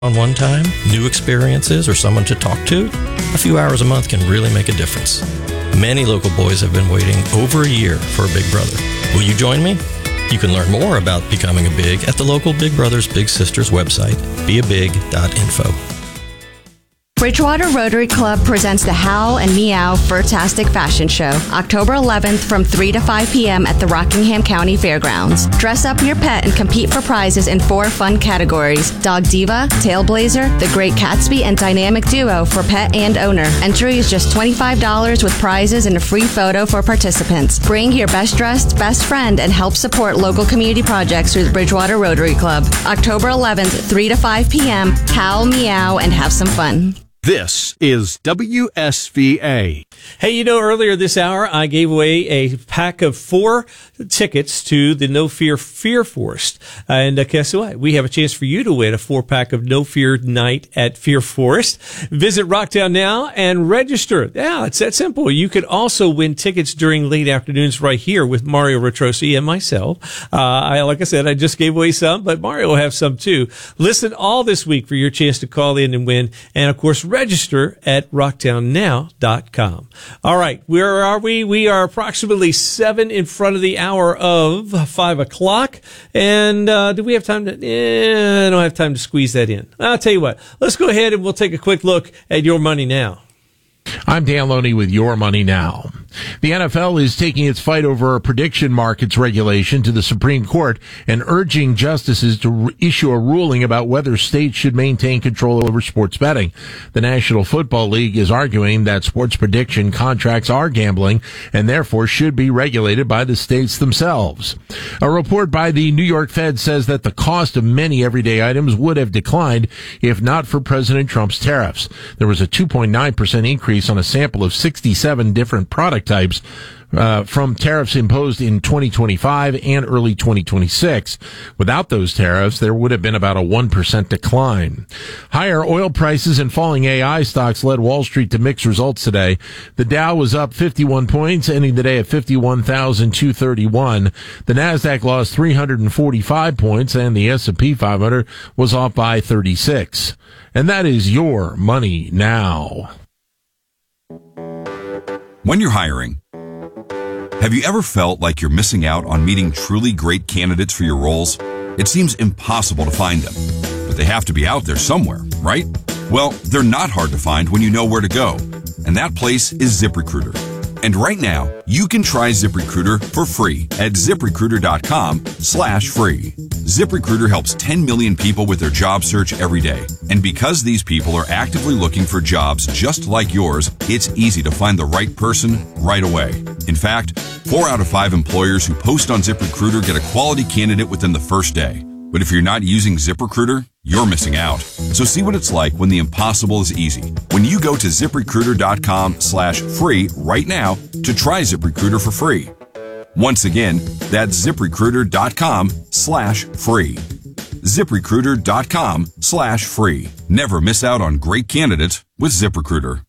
on one time, new experiences, or someone to talk to, a few hours a month can really make a difference. Many local boys have been waiting over a year for a Big Brother. Will you join me? You can learn more about becoming a Big at the local Big Brothers Big Sisters website, beabig.info. Bridgewater Rotary Club presents the Howl and Meow Furtastic Fashion Show, October 11th from 3 to 5 p.m. at the Rockingham County Fairgrounds. Dress up your pet and compete for prizes in 4 fun categories: Dog Diva, Tailblazer, The Great Gatsby, and Dynamic Duo for pet and owner. Entry is just $25 with prizes and a free photo for participants. Bring your best dressed best friend and help support local community projects through the Bridgewater Rotary Club. October 11th, 3 to 5 p.m. Howl, meow, and have some fun. This is WSVA. Hey, earlier this hour, I gave away a pack of 4 tickets to the No Fear Fear Forest. And guess what? We have a chance for you to win a 4-pack of No Fear Night at Fear Forest. Visit Rocktown now and register. Yeah, it's that simple. You could also win tickets during late afternoons right here with Mario Retrosi and myself. Like I said, I just gave away some, but Mario will have some too. Listen all this week for your chance to call in and win. And of course, register at rocktownnow.com. All right, where are we? We are approximately 7 in front of the hour of 5 o'clock. And do we have time to? I don't have time to squeeze that in. I'll tell you what. Let's go ahead and we'll take a quick look at Your Money Now. I'm Dan Loney with Your Money Now. The NFL is taking its fight over prediction markets regulation to the Supreme Court and urging justices to issue a ruling about whether states should maintain control over sports betting. The National Football League is arguing that sports prediction contracts are gambling and therefore should be regulated by the states themselves. A report by the New York Fed says that the cost of many everyday items would have declined if not for President Trump's tariffs. There was a 2.9% increase on a sample of 67 different product types from tariffs imposed in 2025 and early 2026. Without those tariffs, there would have been about a 1% decline. Higher oil prices and falling AI stocks led Wall Street to mixed results today. The Dow was up 51 points, ending the day at 51,231. The Nasdaq lost 345 points, and the S&P 500 was off by 36. And that is Your Money Now. When you're hiring, have you ever felt like you're missing out on meeting truly great candidates for your roles? It seems impossible to find them, but they have to be out there somewhere, right? Well, they're not hard to find when you know where to go, and that place is ZipRecruiter. And right now, you can try ZipRecruiter for free at ZipRecruiter.com/free. ZipRecruiter helps 10 million people with their job search every day. And because these people are actively looking for jobs just like yours, it's easy to find the right person right away. In fact, 4 out of 5 employers who post on ZipRecruiter get a quality candidate within the first day. But if you're not using ZipRecruiter, you're missing out. So see what it's like when the impossible is easy. When you go to ZipRecruiter.com/free right now to try ZipRecruiter for free. Once again, that's ZipRecruiter.com/free. ZipRecruiter.com/free. Never miss out on great candidates with ZipRecruiter.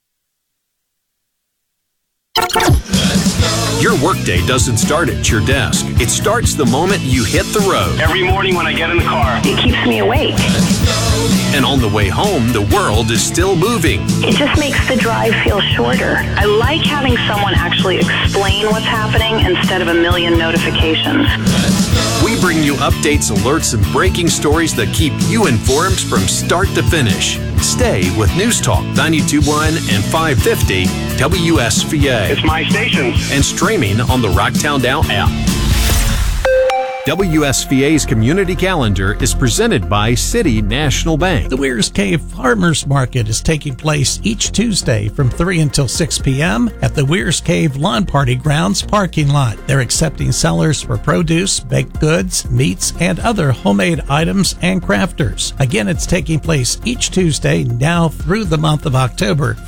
Your workday doesn't start at your desk. It starts the moment you hit the road. Every morning when I get in the car, it keeps me awake. And on the way home, the world is still moving. It just makes the drive feel shorter. I like having someone actually explain what's happening instead of a million notifications. We bring you updates, alerts, and breaking stories that keep you informed from start to finish. Stay with News Talk 92.1 and 550 WSVA. It's my station. And streaming on the Rocktown Now app. WSVA's community calendar is presented by City National Bank. The Weir's Cave Farmers Market is taking place each Tuesday from 3 until 6 p.m. at the Weir's Cave Lawn Party Grounds parking lot. They're accepting sellers for produce, baked goods, meats, and other homemade items and crafters. Again, it's taking place each Tuesday now through the month of October.